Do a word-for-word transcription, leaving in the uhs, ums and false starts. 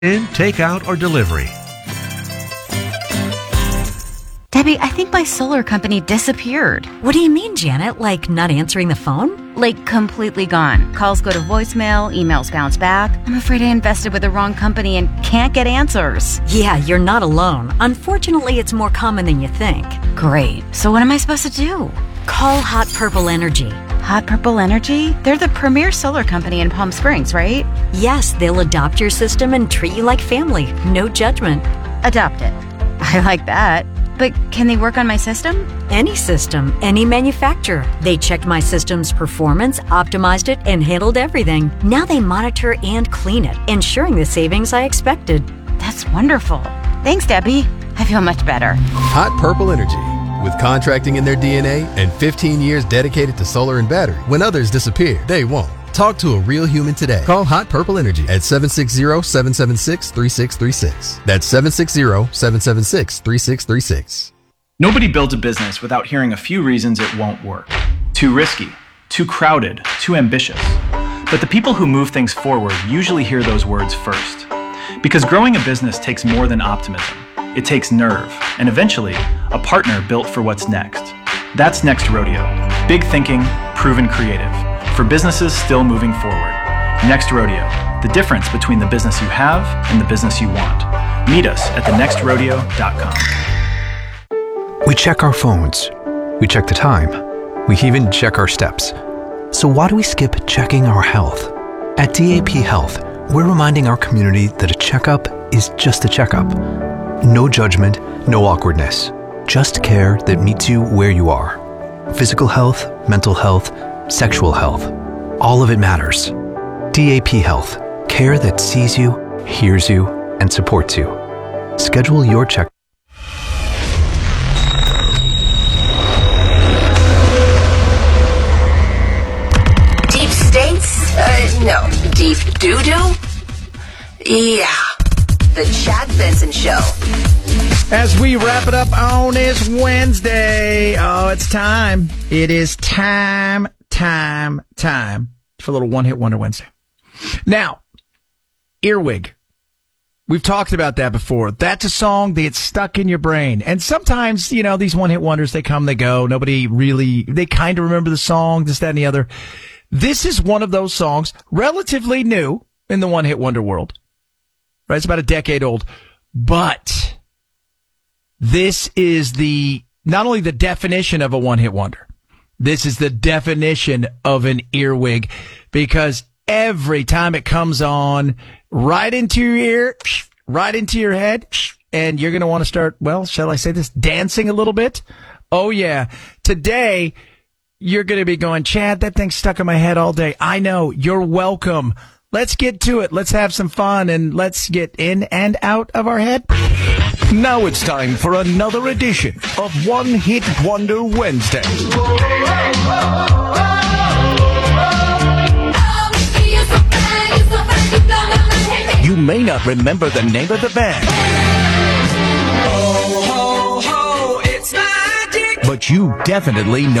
in, takeout, or delivery. Debbie, I think my solar company disappeared. What do you mean, Janet? Like not answering the phone? Like completely gone. Calls go to voicemail, emails bounce back. I'm afraid I invested with the wrong company and can't get answers. Yeah, you're not alone. Unfortunately, it's more common than you think. Great. So what am I supposed to do? Call Hot Purple Energy. Hot Purple Energy? They're the premier solar company in Palm Springs, right? Yes, they'll adopt your system and treat you like family. No judgment. Adopt it. I like that. But can they work on my system? Any system, any manufacturer. They checked my system's performance, optimized it, and handled everything. Now they monitor and clean it, ensuring the savings I expected. That's wonderful. Thanks, Debbie. I feel much better. Hot Purple Energy. With contracting in their D N A and fifteen years dedicated to solar and battery, when others disappear, they won't. Talk to a real human today. Call Hot Purple Energy at seven six zero, seven seven six, three six three six. That's seven six zero, seven seven six, three six three six. Nobody builds a business without hearing a few reasons it won't work. Too risky, too crowded, too ambitious. But the people who move things forward usually hear those words first. Because growing a business takes more than optimism. It takes nerve, and eventually, a partner built for what's next. That's Next Rodeo. Big thinking, proven creative. For businesses still moving forward. Next Rodeo. The difference between the business you have and the business you want. Meet us at the next rodeo dot com. We check our phones. We check the time. We even check our steps. So why do we skip checking our health? At D A P Health, we're reminding our community that a checkup is just a checkup. No judgment, no awkwardness. Just care that meets you where you are. Physical health, mental health, sexual health. All of it matters. D A P Health. Care that sees you, hears you, and supports you. Schedule your check. Deep states? Uh, no. Deep doo-doo? Yeah. The Chad Benson Show. As we wrap it up on this Wednesday, oh, it's time. It is time, time, time for a little One Hit Wonder Wednesday. Now, Earwig. We've talked about that before. That's a song that gets stuck in your brain. And sometimes, you know, these one-hit wonders, they come, they go. Nobody really, they kind of remember the song, this, that, and the other. This is one of those songs, relatively new in the one-hit wonder world. Right? It's about a decade old. But this is the, not only the definition of a one-hit wonder, this is the definition of an earwig, because every time it comes on, right into your ear, right into your head, and you're going to want to start, well, shall I say this, dancing a little bit? Oh, yeah. Today, you're going to be going, Chad, that thing's stuck in my head all day. I know. You're welcome. Let's get to it. Let's have some fun, and let's get in and out of our head. Now it's time for another edition of One Hit Wonder Wednesday. You may not remember the name of the band, Ho, ho, ho, it's magic. but you definitely know